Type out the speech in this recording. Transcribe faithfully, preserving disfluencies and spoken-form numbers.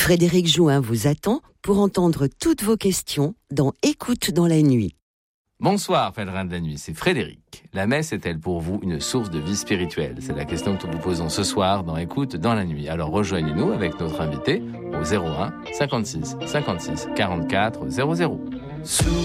Frédéric Jouin vous attend pour entendre toutes vos questions dans Écoute dans la nuit. Bonsoir, pèlerins de la nuit, c'est Frédéric. La messe est-elle pour vous une source de vie spirituelle ? C'est la question que nous vous posons ce soir dans Écoute dans la nuit. Alors rejoignez-nous avec notre invité au zéro un cinquante-six cinquante-six quarante-quatre zéro zéro.